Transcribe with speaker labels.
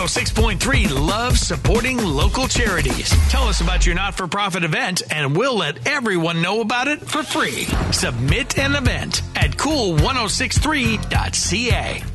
Speaker 1: 106.3 loves supporting local charities. Tell us about your not-for-profit event, and we'll let everyone know about it for free. Submit an event at cool1063.ca.